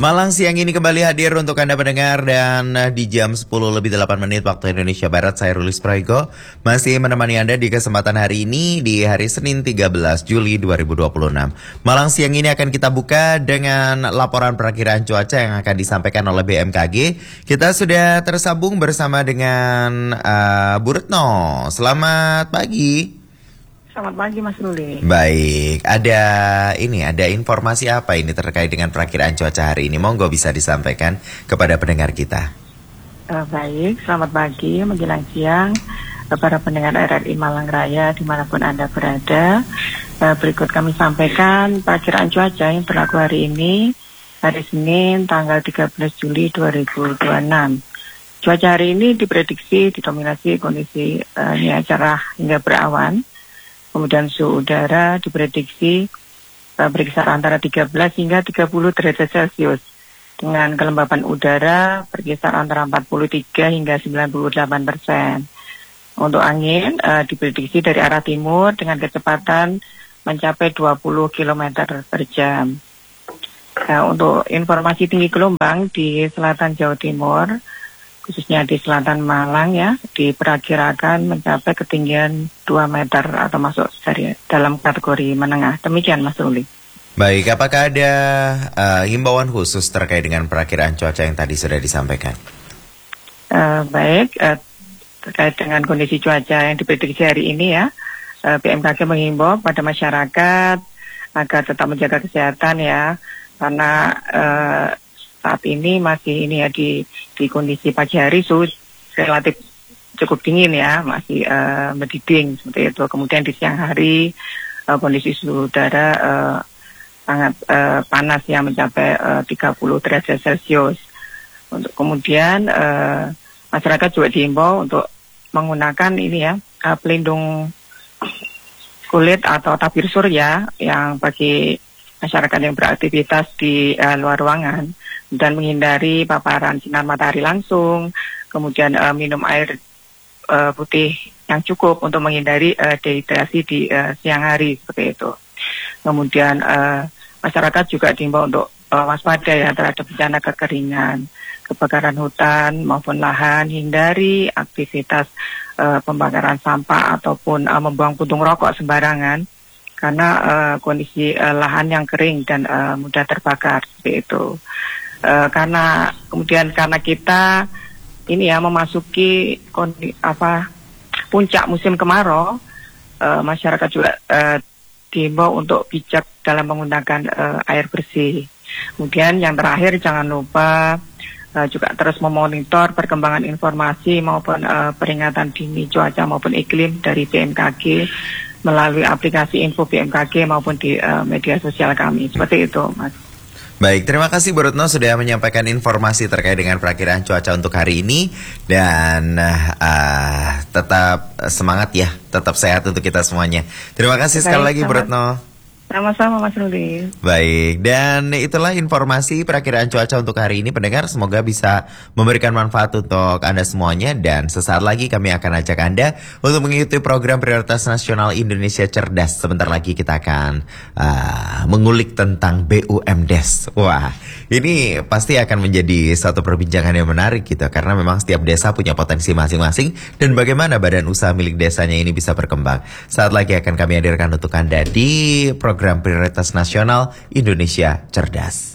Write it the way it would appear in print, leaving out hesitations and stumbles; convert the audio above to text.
Malang siang ini kembali hadir untuk Anda pendengar dan di jam 10:08 waktu Indonesia Barat saya Rulis Praiko masih menemani Anda di kesempatan hari ini di hari Senin 13 Juli 2026. Malang siang ini akan kita buka dengan laporan perakiraan cuaca yang akan disampaikan oleh BMKG. Kita sudah tersambung bersama dengan Bu Retno. Selamat pagi. Selamat pagi Mas Ruli. Baik, ada informasi apa ini terkait dengan perakiraan cuaca hari ini? Monggo bisa disampaikan kepada pendengar kita. Baik, selamat pagi menjelang siang para pendengar RRI Malang Raya dimanapun Anda berada. Berikut kami sampaikan perakiraan cuaca yang berlaku hari ini, hari Senin tanggal 13 Juli 2026. Cuaca hari ini diprediksi didominasi kondisi cerah hingga berawan. Kemudian suhu udara diprediksi berkisar antara 13 hingga 30 derajat Celcius. Dengan kelembapan udara berkisar antara 43 hingga 98%. Untuk angin diprediksi dari arah timur dengan kecepatan mencapai 20 km per jam. Untuk informasi tinggi gelombang di selatan Jawa Timur, khususnya di selatan Malang ya, diperkirakan mencapai ketinggian 2 meter atau masuk dari dalam kategori menengah. Demikian Mas Ruli. Baik, apakah ada himbauan khusus terkait dengan perakiraan cuaca yang tadi sudah disampaikan? Terkait dengan kondisi cuaca yang diprediksi hari ini ya, BMKG menghimbau pada masyarakat agar tetap menjaga kesehatan ya, karena saat ini masih di kondisi pagi hari suhu relatif cukup dingin ya, masih mendiding seperti itu. Kemudian di siang hari kondisi suhu udara sangat panas ya, mencapai 30 derajat Celcius. Untuk kemudian masyarakat juga diimbau untuk menggunakan pelindung kulit atau tabir surya yang bagi masyarakat yang beraktivitas di luar ruangan, dan menghindari paparan sinar matahari langsung, kemudian minum air putih yang cukup untuk menghindari dehidrasi di siang hari seperti itu. Kemudian masyarakat juga diimbau untuk waspada ya terhadap bencana kekeringan, kebakaran hutan maupun lahan, hindari aktivitas pembakaran sampah ataupun membuang puntung rokok sembarangan, karena kondisi lahan yang kering dan mudah terbakar seperti itu. Karena kita memasuki puncak musim kemarau, masyarakat juga diimbau untuk bijak dalam menggunakan air bersih. Kemudian yang terakhir, jangan lupa juga terus memonitor perkembangan informasi maupun peringatan dini cuaca maupun iklim dari BMKG melalui aplikasi info BMKG maupun di media sosial kami. Seperti itu, Mas. Baik, terima kasih Bu Retno sudah menyampaikan informasi terkait dengan perakiraan cuaca untuk hari ini. Dan tetap semangat ya, tetap sehat untuk kita semuanya. Terima kasih sekali lagi Bu Retno. Sama-sama Mas Ruli. Baik, dan itulah informasi perakiraan cuaca untuk hari ini. Pendengar, semoga bisa memberikan manfaat untuk Anda semuanya. Dan sesaat lagi kami akan ajak Anda untuk mengikuti program Prioritas Nasional Indonesia Cerdas. Sebentar lagi kita akan mengulik tentang BUMDes. Wah, ini pasti akan menjadi satu perbincangan yang menarik gitu, karena memang setiap desa punya potensi masing-masing dan bagaimana badan usaha milik desanya ini bisa berkembang. Saat lagi akan kami hadirkan untuk Anda di program Prioritas Nasional Indonesia Cerdas.